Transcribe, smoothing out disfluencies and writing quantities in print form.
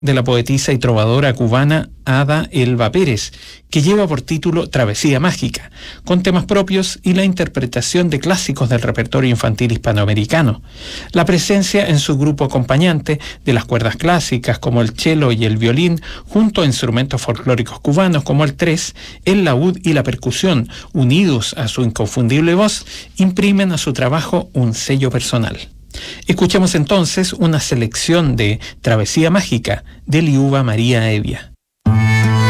de la poetisa y trovadora cubana Ada Elba Pérez, que lleva por título Travesía Mágica, con temas propios y la interpretación de clásicos del repertorio infantil hispanoamericano. La presencia en su grupo acompañante de las cuerdas clásicas como el cello y el violín, junto a instrumentos folclóricos cubanos como el tres, el laúd y la percusión, unidos a su inconfundible voz, imprimen a su trabajo un sello personal. Escuchemos entonces una selección de Travesía Mágica de Liuba María Evia.